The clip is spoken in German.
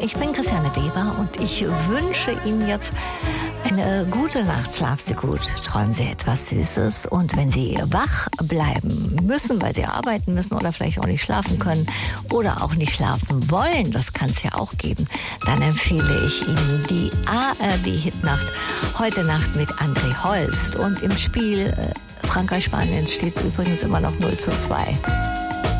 Ich bin Christiane Weber und ich wünsche Ihnen jetzt eine gute Nacht. Schlafen Sie gut, träumen Sie etwas Süßes. Und wenn Sie wach bleiben müssen, weil Sie arbeiten müssen oder vielleicht auch nicht schlafen können oder auch nicht schlafen wollen, das kann es ja auch geben, dann empfehle ich Ihnen die ARD-Hitnacht heute Nacht mit André Holst. Und im Spiel Frankreich-Spanien steht es übrigens immer noch 0:2.